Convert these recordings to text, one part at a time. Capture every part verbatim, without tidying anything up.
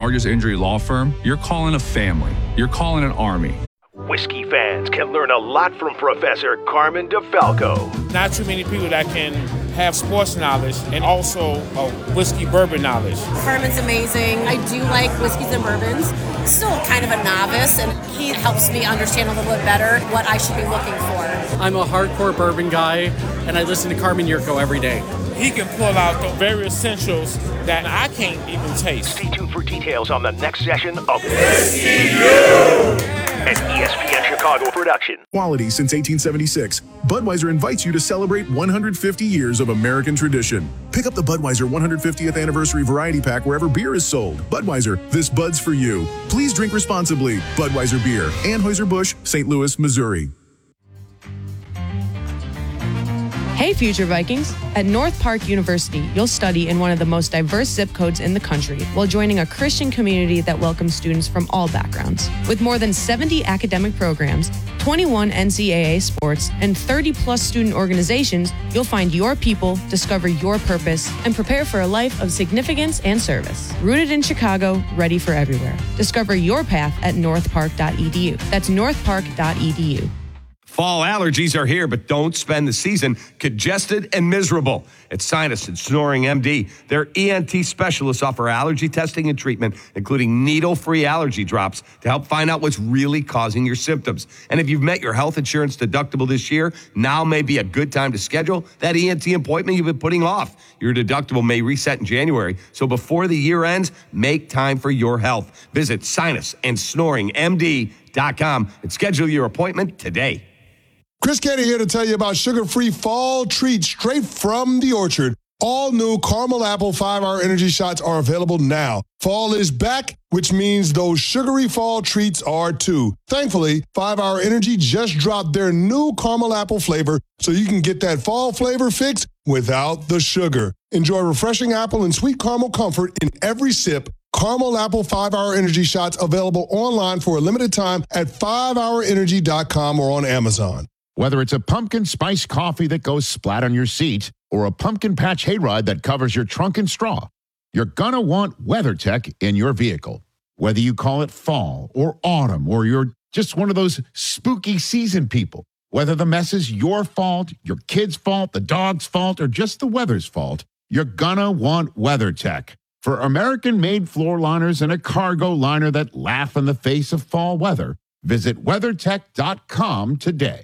largest injury law firm, you're calling a family. You're calling an army. Whiskey fans can learn a lot from Professor Carmen DeFalco. Not too many people that can have sports knowledge and also a whiskey bourbon knowledge. Carmen's amazing. I do like whiskeys and bourbons. Still kind of a novice, and he helps me understand a little bit better what I should be looking for. I'm a hardcore bourbon guy, and I listen to Carmen Yurko every day. He can pull out the very essentials that I can't even taste. Stay tuned for details on the next session of Whiskey U, an E S P N Chicago production. Quality since eighteen seventy-six. Budweiser invites you to celebrate one hundred fifty years of American tradition. Pick up the Budweiser one hundred fiftieth Anniversary Variety Pack wherever beer is sold. Budweiser, this Bud's for you. Please drink responsibly. Budweiser Beer, Anheuser-Busch, Saint Louis, Missouri. Hey, future Vikings! At North Park University, you'll study in one of the most diverse zip codes in the country while joining a Christian community that welcomes students from all backgrounds. With more than seventy academic programs, twenty-one N C double A sports, and thirty plus student organizations, you'll find your people, discover your purpose, and prepare for a life of significance and service. Rooted in Chicago, ready for everywhere. Discover your path at north park dot e d u. That's north park dot e d u. Fall allergies are here, but don't spend the season congested and miserable. At Sinus and Snoring M D, their E N T specialists offer allergy testing and treatment, including needle-free allergy drops to help find out what's really causing your symptoms. And if you've met your health insurance deductible this year, now may be a good time to schedule that E N T appointment you've been putting off. Your deductible may reset in January, so before the year ends, make time for your health. Visit sinus and snoring m d dot com and schedule your appointment today. Chris Canty here to tell you about sugar-free fall treats straight from the orchard. All new caramel apple five-hour energy shots are available now. Fall is back, which means those sugary fall treats are too. Thankfully, five-hour Energy just dropped their new caramel apple flavor, so you can get that fall flavor fix without the sugar. Enjoy refreshing apple and sweet caramel comfort in every sip. Caramel Apple five-hour Energy shots available online for a limited time at five hour energy dot com or on Amazon. Whether it's a pumpkin spice coffee that goes splat on your seat or a pumpkin patch hayride that covers your trunk and straw, you're gonna want WeatherTech in your vehicle. Whether you call it fall or autumn or you're just one of those spooky season people, whether the mess is your fault, your kid's fault, the dog's fault, or just the weather's fault, you're gonna want WeatherTech. For American-made floor liners and a cargo liner that laugh in the face of fall weather, visit weather tech dot com today.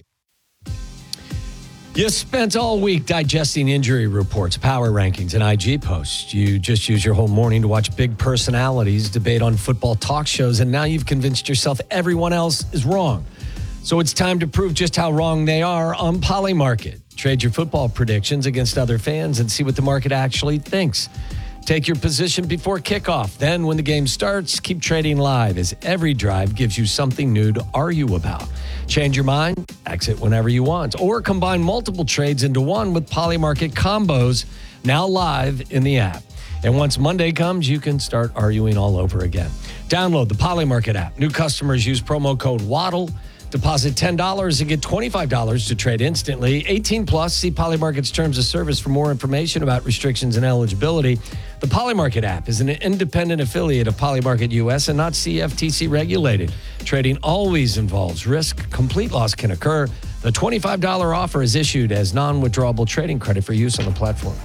You spent all week digesting injury reports, power rankings, and I G posts. You just used your whole morning to watch big personalities debate on football talk shows, and now you've convinced yourself everyone else is wrong. So it's time to prove just how wrong they are on Polymarket. Trade your football predictions against other fans and see what the market actually thinks. Take your position before kickoff. Then when the game starts, keep trading live as every drive gives you something new to argue about. Change your mind, exit whenever you want, or combine multiple trades into one with Polymarket combos, now live in the app. And once Monday comes, you can start arguing all over again. Download the Polymarket app. New customers use promo code WADDLE. Deposit ten dollars and get twenty-five dollars to trade instantly. eighteen plus, see Polymarket's terms of service for more information about restrictions and eligibility. The Polymarket app is an independent affiliate of Polymarket U S and not C F T C regulated. Trading always involves risk. Complete loss can occur. The twenty-five dollars offer is issued as non-withdrawable trading credit for use on the platform.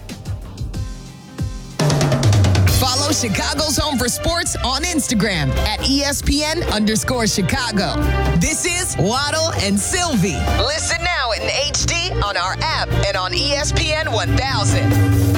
Follow Chicago's Home for Sports on Instagram at E S P N underscore Chicago. This is Waddle and Sylvie. Listen now in H D on our app and on E S P N one thousand.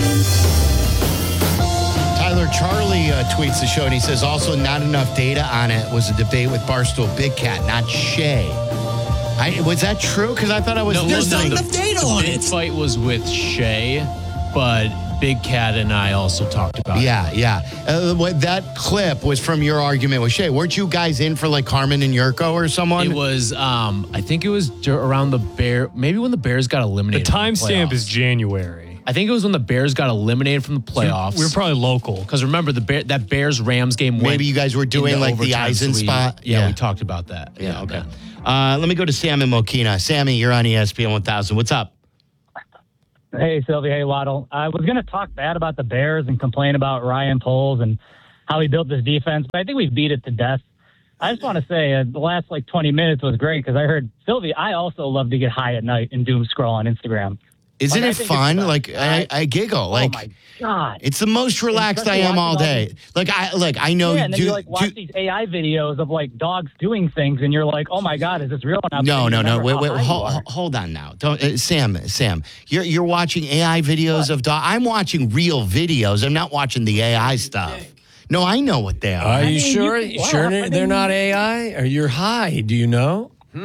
Tyler Charlie uh, tweets the show, and he says also not enough data on it was a debate with Barstool Big Cat, not Shay. I, was that true? Because I thought I was no, listening. There's not enough data on it. The big fight was with Shay, but Big Cat and I also talked about yeah, it. Yeah, yeah. Uh, what, that clip was from your argument with Shay. Weren't you guys in for like Carmen and Yurko or someone? It was, um, I think it was around the Bear, maybe when the Bears got eliminated. The timestamp is January. I think it was when the Bears got eliminated from the playoffs. We were probably local. Because remember, the Bear, that Bears-Rams game went Maybe you guys were doing like the Eisen so we, spot? Yeah, yeah, we talked about that. Yeah, yeah okay. Uh, let me go to Sam and Mokina. Sammy, you're on E S P N one thousand. What's up? Hey, Sylvia. Hey, Waddle. I was going to talk bad about the Bears and complain about Ryan Poles and how he built this defense. But I think we beat it to death. I just want to say uh, the last like twenty minutes was great because I heard Sylvie. I also love to get high at night and doom scroll on Instagram. Isn't Like, I it think fun? it's Like I, I giggle. Like oh my god, it's the most relaxed I am all day. Like I like I know. Yeah, and then do, you like watch do, these A I videos of like dogs doing things, and you're like, oh my god, is this real? And no, no, no. Wait, wait. Hold, Hold, hold on now. Don't, uh, Sam. Sam, you're you're watching A I videos what? of dogs. I'm watching real videos. I'm not watching the A I stuff. No, I know what they are. Are you I mean, sure? you can, sure well, they're, I mean, they're not A I? Or you're high? Do you know? Hmm.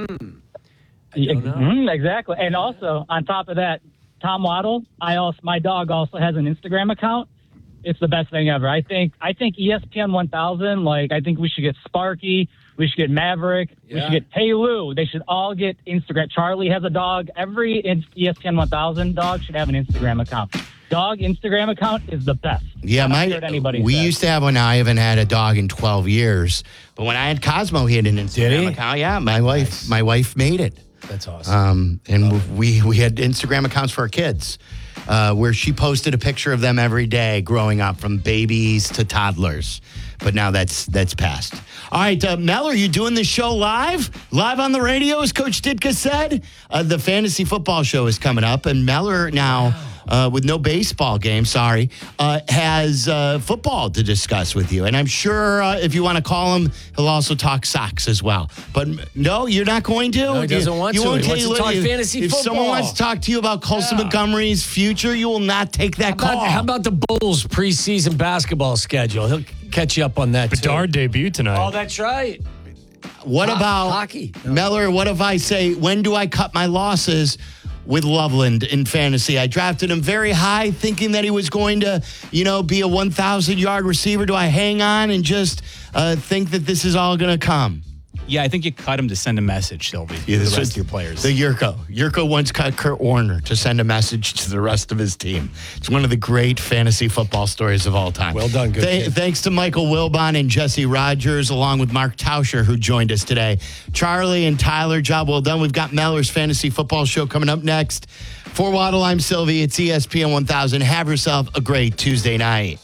Mm, exactly. And also on top of that, Tom Waddle, I also my dog also has an Instagram account. It's the best thing ever. I think I think E S P N one thousand, like I think we should get Sparky, we should get Maverick, yeah. we should get Hey Lou. They should all get Instagram. Charlie has a dog. Every E S P N one thousand dog should have an Instagram account. Dog Instagram account is the best. Yeah, my we says. used to have one. Now I haven't had a dog in twelve years. But when I had Cosmo, he had an Instagram account. Yeah, my wife, nice. my wife made it. That's awesome. Um, and we we had Instagram accounts for our kids, uh, where she posted a picture of them every day growing up, from babies to toddlers. But now that's that's passed. All right, uh, Mel, are you doing this show live? Live on the radio, as Coach Ditka said? Uh, the fantasy football show is coming up, and Meller now, uh, with no baseball game, sorry, uh, has uh, football to discuss with you. And I'm sure uh, if you want to call him, he'll also talk socks as well. But no, you're not going to? No, he doesn't you, want you to. Won't he wants to talk if, fantasy if football. If someone wants to talk to you about Colson yeah. Montgomery's future, you will not take that how call. About, how about the Bulls' preseason basketball schedule? He'll catch you up on that, Bedard too. debut tonight. Oh, that's right. What Ho- about hockey? No. Meller? What if I say, when do I cut my losses with Loveland in fantasy? I drafted him very high, thinking that he was going to, you know, be a one thousand yard receiver. Do I hang on and just uh, think that this is all going to come? Yeah, I think you cut him to send a message, Sylvie, Yeah, to this the rest was of your players. The Yurko. Yurko once cut Kurt Warner to send a message to the rest of his team. It's one of the great fantasy football stories of all time. Well done, good Th- kid. Thanks to Michael Wilbon and Jesse Rogers, along with Mark Tauscher, who joined us today. Charlie and Tyler, job well done. We've got Meller's Fantasy Football Show coming up next. For Waddle, I'm Sylvie. It's E S P N one thousand. Have yourself a great Tuesday night.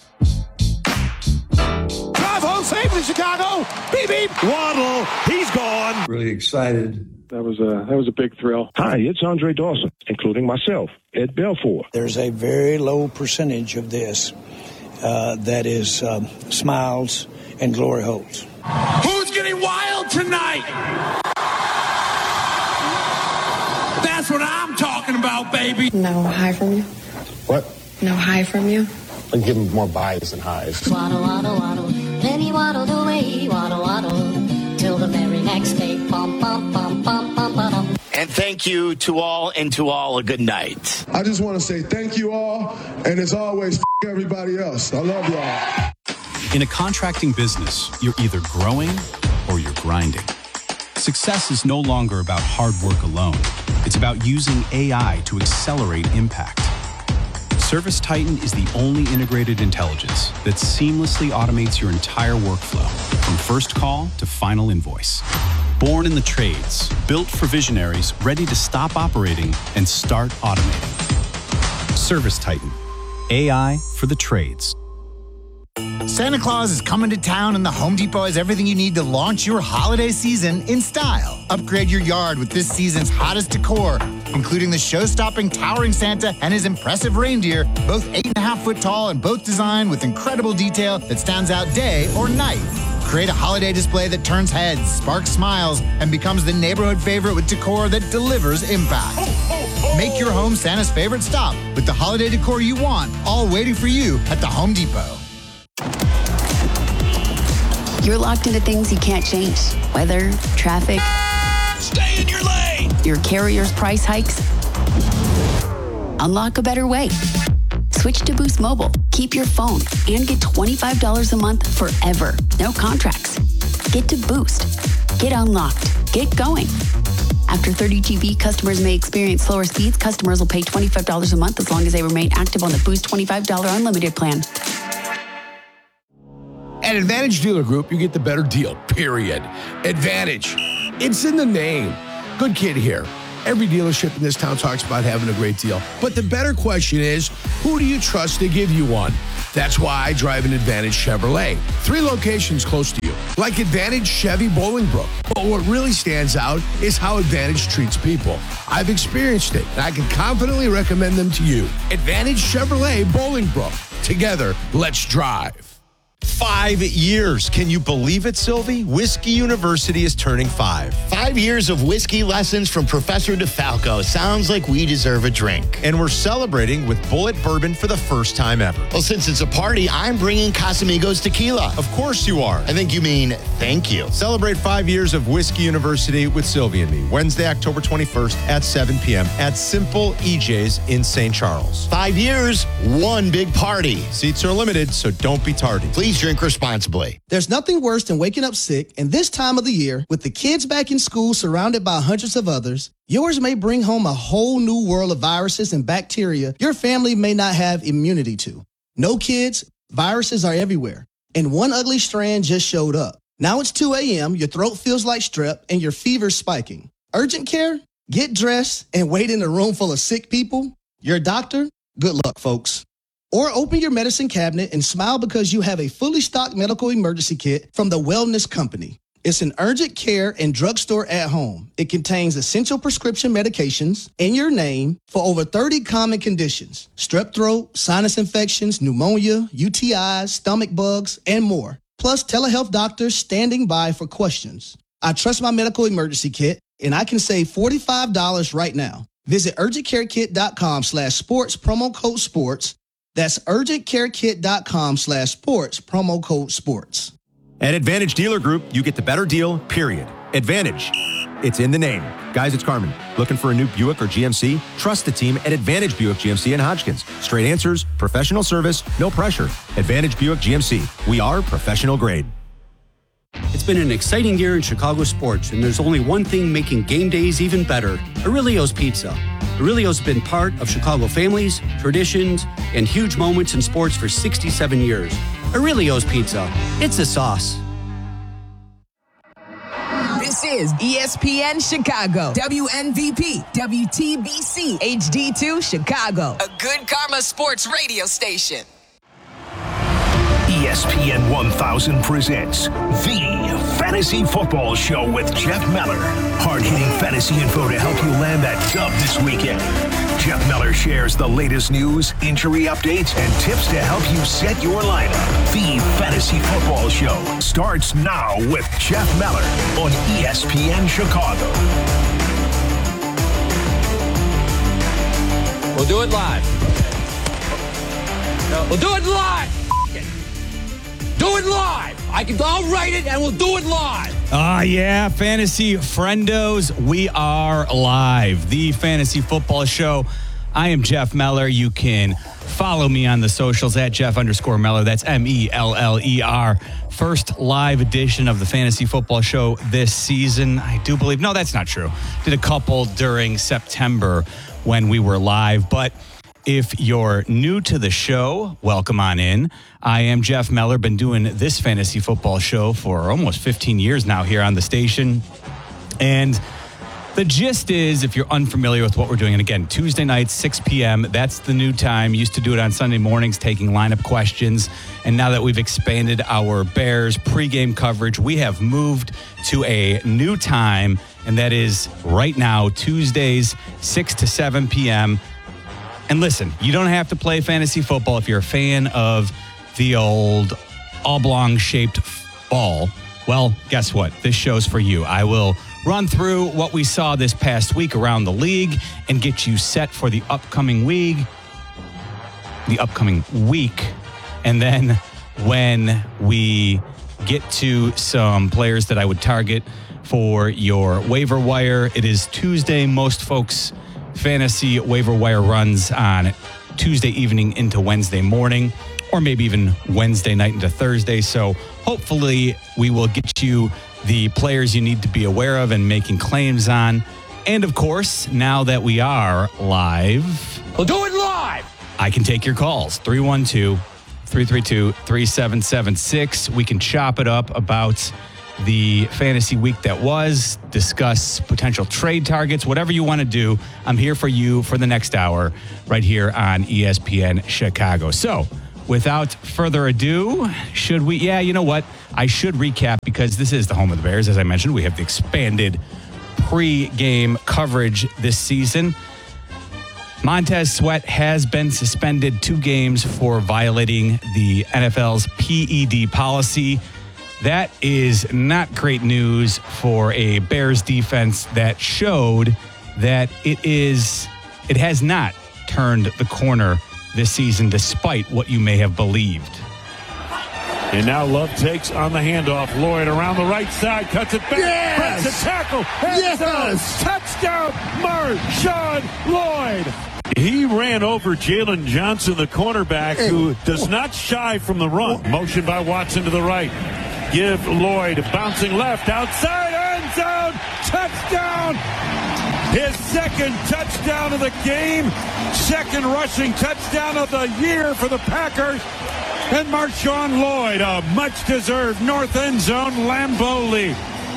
Safe in Chicago. Beep, beep. Waddle, he's gone. Really excited. That was a that was a big thrill. Hi, it's Andre Dawson, including myself, Ed Belfour. There's a very low percentage of this uh, that is um, smiles and glory holes. Who's getting wild tonight? That's what I'm talking about, baby. No high from you? What? No high from you? I give him more buys than highs. Waddle, waddle, waddle. Then he waddled away, waddle, waddle. Till the very next day. Bum, bum, bum, bum, bum, bum. And thank you to all, and to all a good night. I just want to say thank you all, and as always, f- everybody else. I love y'all. In a contracting business, you're either growing or you're grinding. Success is no longer about hard work alone. It's about using A I to accelerate impact. Service Titan is the only integrated intelligence that seamlessly automates your entire workflow, from first call to final invoice. Born in the trades, built for visionaries ready to stop operating and start automating. Service Titan, A I for the trades. Santa Claus is coming to town, and the Home Depot has everything you need to launch your holiday season in style. Upgrade your yard with this season's hottest decor, including the show-stopping towering Santa and his impressive reindeer, both eight and a half foot tall and both designed with incredible detail that stands out day or night. Create a holiday display that turns heads, sparks smiles, and becomes the neighborhood favorite with decor that delivers impact. Make your home Santa's favorite stop with the holiday decor you want, all waiting for you at the Home Depot. You're locked into things you can't change. Weather, traffic. Stay in your lane! Your carrier's price hikes. Unlock a better way. Switch to Boost Mobile. Keep your phone and get twenty-five dollars a month forever. No contracts. Get to Boost. Get unlocked. Get going. After thirty G B, customers may experience slower speeds. Customers will pay twenty-five dollars a month as long as they remain active on the Boost twenty-five dollars unlimited plan. At Advantage Dealer Group, you get the better deal, period. Advantage. It's in the name. Good kid here. Every dealership in this town talks about having a great deal. But the better question is, who do you trust to give you one? That's why I drive an Advantage Chevrolet. Three locations close to you, like Advantage Chevy Bolingbrook. But what really stands out is how Advantage treats people. I've experienced it, and I can confidently recommend them to you. Advantage Chevrolet Bolingbrook. Together, let's drive. Five years. Can you believe it, Sylvie? Whiskey University is turning five. Five years of whiskey lessons from Professor DeFalco. Sounds like we deserve a drink. And we're celebrating with Bullet Bourbon for the first time ever. Well, since it's a party, I'm bringing Casamigos tequila. Of course you are. I think you mean thank you. Celebrate five years of Whiskey University with Sylvie and me. Wednesday, October twenty-first at seven p.m. at Simple E J's in Saint Charles. Five years, one big party. Seats are limited, so don't be tardy. Please drink responsibly. There's nothing worse than waking up sick, and this time of the year, with the kids back in school surrounded by hundreds of others, yours may bring home a whole new world of viruses and bacteria your family may not have immunity to. No kids, viruses are everywhere, and one ugly strand just showed up. Now it's two a.m., your throat feels like strep, and your fever's spiking. Urgent care? Get dressed and wait in a room full of sick people? Your doctor? Good luck, folks. Or open your medicine cabinet and smile because you have a fully stocked medical emergency kit from the Wellness Company. It's an urgent care and drugstore at home. It contains essential prescription medications in your name for over thirty common conditions: strep throat, sinus infections, pneumonia, U T Is, stomach bugs, and more. Plus telehealth doctors standing by for questions. I trust my medical emergency kit, and I can save forty-five dollars right now. Visit urgentcarekit.com slash sports, promo code sports. That's urgentcarekit.com slash sports, promo code sports. At Advantage Dealer Group, you get the better deal, period. Advantage. It's in the name. Guys, it's Carmen. Looking for a new Buick or G M C? Trust the team at Advantage Buick G M C in Hodgkins. Straight answers, professional service, no pressure. Advantage Buick G M C. We are professional grade. It's been an exciting year in Chicago sports, and there's only one thing making game days even better: Aurelio's Pizza. Aurelio's been part of Chicago families, traditions, and huge moments in sports for sixty-seven years. Aurelio's Pizza. It's a sauce. This is E S P N Chicago, W N V P, W T B C, H D two Chicago, a Good Karma Sports radio station. E S P N one thousand presents The Fantasy Football Show with Jeff Meller. Hard-hitting fantasy info to help you land that dub this weekend. Jeff Meller shares the latest news, injury updates, and tips to help you set your lineup. The Fantasy Football Show starts now with Jeff Meller on E S P N Chicago. We'll do it live. No, we'll do it live. Do it live. I can. I'll write it and we'll do it live. Ah, uh, yeah, fantasy friendos, we are live. The Fantasy Football Show. I am Jeff Meller. You can follow me on the socials at Jeff underscore Meller. That's M E L L E R. First live edition of the Fantasy Football Show this season. I do believe. No, that's not true. Did a couple during September when we were live, but if you're new to the show, welcome on in. I am Jeff Meller, been doing this fantasy football show for almost fifteen years now here on the station. And the gist is, if you're unfamiliar with what we're doing, and again, Tuesday nights, six p.m., that's the new time. Used to do it on Sunday mornings, taking lineup questions. And now that we've expanded our Bears pregame coverage, we have moved to a new time, and that is right now, Tuesdays, six to seven p.m., And listen, you don't have to play fantasy football if you're a fan of the old oblong-shaped ball. Well, guess what? This show's for you. I will run through what we saw this past week around the league and get you set for the upcoming week, the upcoming week. And then when we get to some players that I would target for your waiver wire, it is Tuesday. Most folks' fantasy waiver wire runs on Tuesday evening into Wednesday morning, or maybe even Wednesday night into Thursday. So hopefully we will get you the players you need to be aware of and making claims on. And of course, now that we are live, we'll do it live. I can take your calls. three one two, three three two, three seven seven six. We can chop it up about the fantasy week that was, discuss potential trade targets, whatever you want to do. I'm here for you for the next hour right here on E S P N Chicago. So without further ado, should we? Yeah, you know what? I should recap because this is the home of the Bears. As I mentioned, we have the expanded pre-game coverage this season. Montez Sweat has been suspended two games for violating the N F L's P E D policy. That is not great news for a Bears defense that showed that it is, it has not turned the corner this season, despite what you may have believed. And now Love takes on the handoff. Lloyd around the right side, cuts it back. Yes! Breaks a tackle. Yes! Touchdown, Marshawn Lloyd. He ran over Jalen Johnson, the cornerback, who does not shy from the run. Motion by Watson to the right. Give Lloyd bouncing left outside end zone. Touchdown. His second touchdown of the game. Second rushing touchdown of the year for the Packers. And Marshawn Lloyd, a much-deserved north end zone Lambeau lead.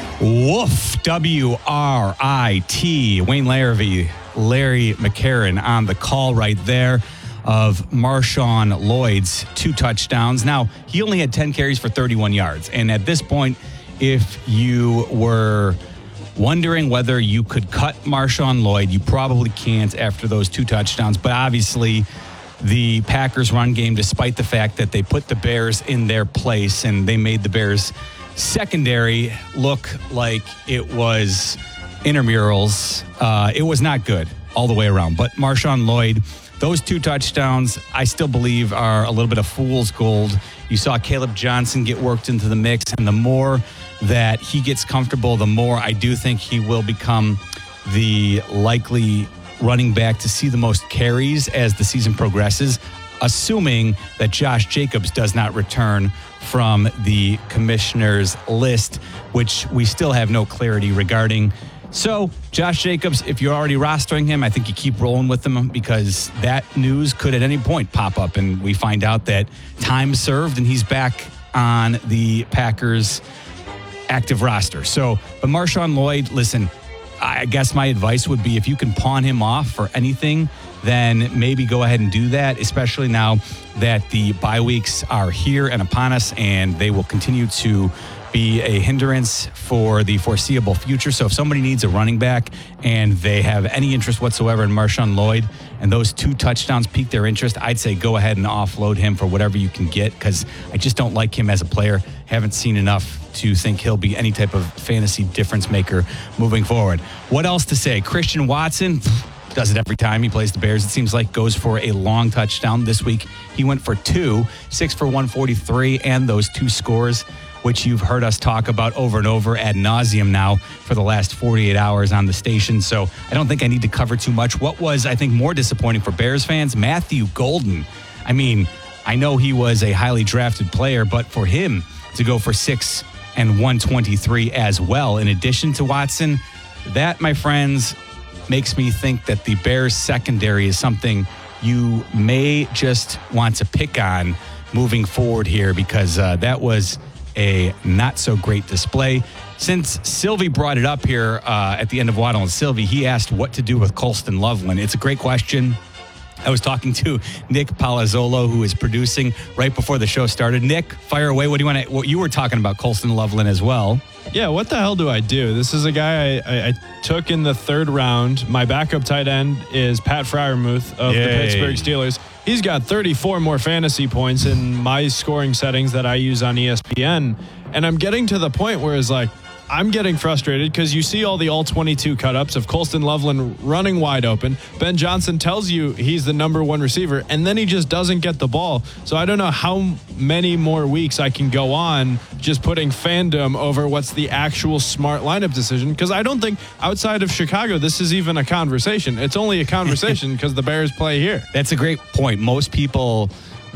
Woof. W R I T. Wayne Larrivee, Larry McCarron on the call right there of Marshawn Lloyd's two touchdowns. Now, he only had ten carries for thirty-one yards. And at this point, if you were wondering whether you could cut Marshawn Lloyd, you probably can't after those two touchdowns. But obviously, the Packers run game, despite the fact that they put the Bears in their place and they made the Bears secondary look like it was intramurals, uh, it was not good all the way around. But Marshawn Lloyd, those two touchdowns, I still believe are a little bit of fool's gold. You saw Caleb Johnson get worked into the mix, and the more that he gets comfortable, the more I do think he will become the likely running back to see the most carries as the season progresses, assuming that Josh Jacobs does not return from the commissioner's list, which we still have no clarity regarding. So, Josh Jacobs, if you're already rostering him, I think you keep rolling with him because that news could at any point pop up and we find out that time served and he's back on the Packers active roster. So, but Marshawn Lloyd, listen, I guess my advice would be if you can pawn him off for anything, then maybe go ahead and do that, especially now that the bye weeks are here and upon us and they will continue to be a hindrance for the foreseeable future. So if somebody needs a running back and they have any interest whatsoever in Marshawn Lloyd and those two touchdowns pique their interest, I'd say go ahead and offload him for whatever you can get because I just don't like him as a player. Haven't seen enough to think he'll be any type of fantasy difference maker moving forward. What else to say? Christian Watson does it every time he plays the Bears. It seems like goes for a long touchdown. This week he went for two, six for one forty-three, and those two scores, which you've heard us talk about over and over ad nauseum now for the last forty-eight hours on the station. So I don't think I need to cover too much. What was, I think, more disappointing for Bears fans, Matthew Golden. I mean, I know he was a highly drafted player, but for him to go for six and one twenty-three as well, in addition to Watson, that, my friends, makes me think that the Bears secondary is something you may just want to pick on moving forward here because uh, that was a not so great display. Since Sylvie brought it up here uh, at the end of Waddle and Sylvie, he asked what to do with Colston Loveland. It's a great question. I was talking to Nick Palazzolo, who is producing right before the show started. Nick, fire away. What do you want to, what you were talking about Colston Loveland as well. Yeah, what the hell do I do? This is a guy I, I, I took in the third round. My backup tight end is Pat Freiermuth of Yay. the Pittsburgh Steelers. He's got thirty-four more fantasy points in my scoring settings that I use on E S P N. And I'm getting to the point where it's like, I'm getting frustrated because you see all the all twenty-two cut-ups of Colston Loveland running wide open. Ben Johnson tells you he's the number one receiver, and then he just doesn't get the ball. So I don't know how many more weeks I can go on just putting fandom over what's the actual smart lineup decision, because I don't think outside of Chicago this is even a conversation. It's only a conversation because the Bears play here. That's a great point. Most people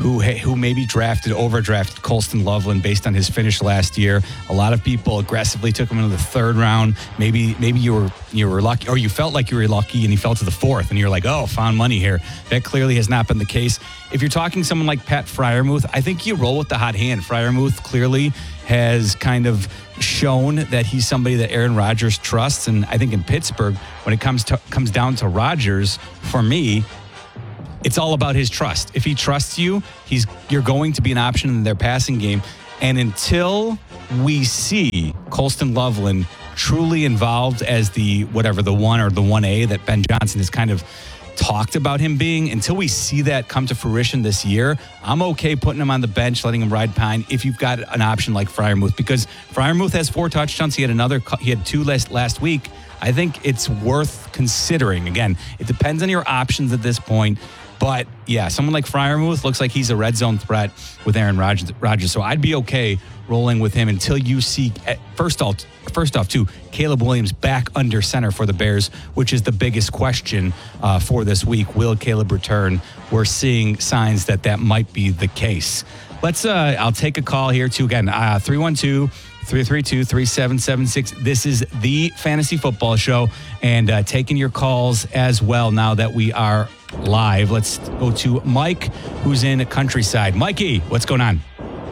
who who maybe drafted, overdrafted Colston Loveland based on his finish last year. A lot of people aggressively took him into the third round. Maybe maybe you were you were lucky, or you felt like you were lucky, and he fell to the fourth, and you're like, oh, found money here. That clearly has not been the case. If you're talking someone like Pat Freiermuth, I think you roll with the hot hand. Freiermuth clearly has kind of shown that he's somebody that Aaron Rodgers trusts, and I think in Pittsburgh, when it comes to comes down to Rodgers, for me, it's all about his trust. If he trusts you, he's you're going to be an option in their passing game. And until we see Colston Loveland truly involved as the whatever the one or the one A that Ben Johnson has kind of talked about him being, until we see that come to fruition this year, I'm okay putting him on the bench, letting him ride pine if you've got an option like Freiermuth, because Freiermuth has four touchdowns. He had another, he had two last, last week. I think it's worth considering. Again, it depends on your options at this point. But yeah, someone like Freiermuth looks like he's a red zone threat with Aaron Rodgers. So I'd be okay rolling with him until you see, first off, first off too, Caleb Williams back under center for the Bears, which is the biggest question uh, for this week. Will Caleb return? We're seeing signs that that might be the case. Let's, uh, I'll take a call here too. Again, uh, three one two, three three two, three seven seven six. This is the Fantasy Football Show, and uh, taking your calls as well now that we are live. Let's go to Mike, who's in Countryside. Mikey, what's going on?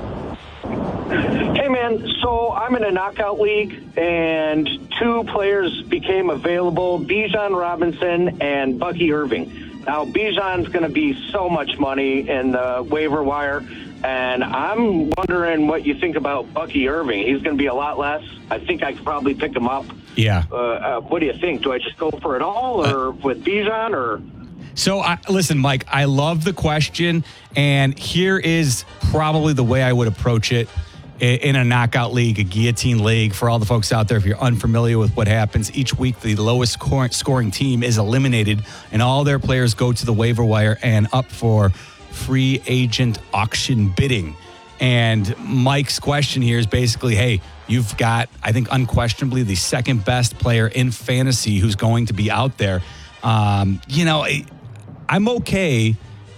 Hey, man. So I'm in a knockout league, and two players became available, Bijan Robinson and Bucky Irving. Now, Bijan's going to be so much money in the waiver wire, and I'm wondering what you think about Bucky Irving. He's going to be a lot less. I think I could probably pick him up. Yeah. Uh, uh, what do you think? Do I just go for it all, or uh, with Bijan, or... So, I, listen, Mike, I love the question, and here is probably the way I would approach it in a knockout league, a guillotine league. For all the folks out there, if you're unfamiliar with what happens, each week the lowest scoring team is eliminated, and all their players go to the waiver wire and up for free agent auction bidding. And Mike's question here is basically, hey, you've got, I think, unquestionably the second best player in fantasy who's going to be out there. Um, you know, I'm okay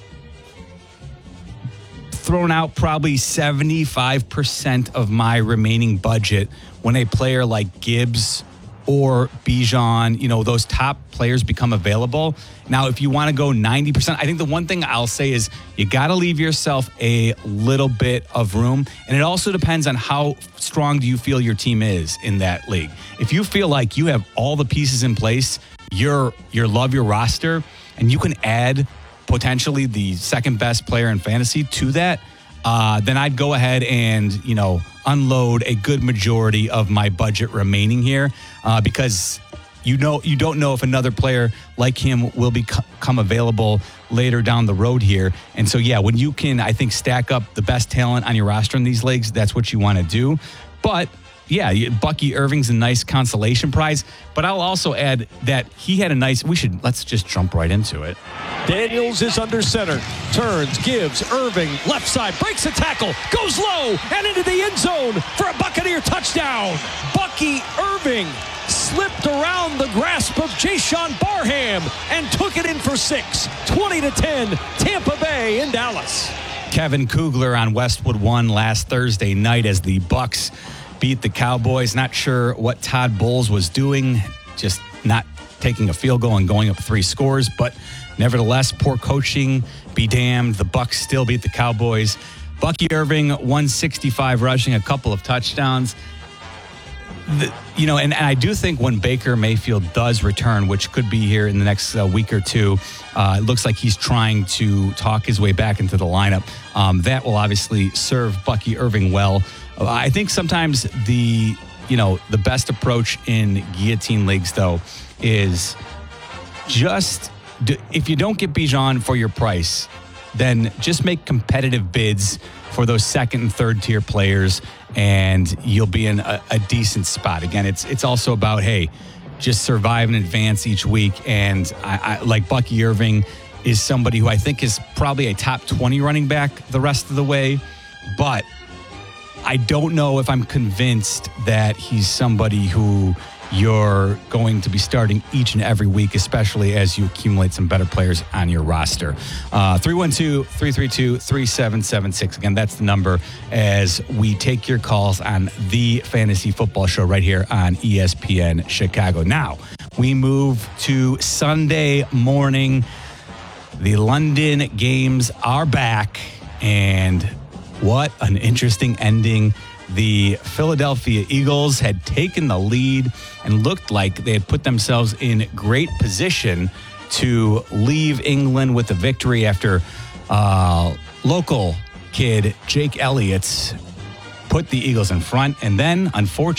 throwing out probably seventy-five percent of my remaining budget when a player like Gibbs or Bijan, you know, those top players become available. Now, if you want to go ninety percent, I think the one thing I'll say is you got to leave yourself a little bit of room. And it also depends on how strong do you feel your team is in that league. If you feel like you have all the pieces in place, you're, you love your roster, and you can add potentially the second best player in fantasy to that, uh, then I'd go ahead and, you know, unload a good majority of my budget remaining here uh, because you know you don't know if another player like him will become available later down the road here. And so, yeah, when you can, I think, stack up the best talent on your roster in these leagues, that's what you want to do. But yeah, Bucky Irving's a nice consolation prize, but I'll also add that he had a nice, we should, let's just jump right into it. Daniels is under center, turns, gives, Irving, left side, breaks a tackle, goes low, and into the end zone for a Buccaneer touchdown. Bucky Irving slipped around the grasp of Jashawn Barham and took it in for six. twenty to ten, Tampa Bay in Dallas. Kevin Kugler on Westwood won last Thursday night as the Bucs beat the Cowboys. Not sure what Todd Bowles was doing, just not taking a field goal and going up three scores. But nevertheless, poor coaching be damned. The Bucs still beat the Cowboys. Bucky Irving, one sixty-five rushing, a couple of touchdowns. The, you know, and, and I do think when Baker Mayfield does return, which could be here in the next uh, week or two, uh, it looks like he's trying to talk his way back into the lineup. Um, that will obviously serve Bucky Irving well. Uh, I think sometimes the, you know, the best approach in guillotine leagues, though, is just if you don't get Bijan for your price, then just make competitive bids for those second and third tier players, and you'll be in a, a decent spot. Again, it's it's also about, hey, just survive and advance each week. And I, I like Bucky Irving is somebody who I think is probably a top twenty running back the rest of the way, but I don't know if I'm convinced that he's somebody who you're going to be starting each and every week, especially as you accumulate some better players on your roster. Uh, three one two, three three two, three seven seven six. Again, that's the number as we take your calls on the Fantasy Football Show right here on E S P N Chicago. Now, we move to Sunday morning. The London games are back, and what an interesting ending. The Philadelphia Eagles had taken the lead and looked like they had put themselves in great position to leave England with a victory after uh, local kid Jake Elliott put the Eagles in front. And then, unfortunately,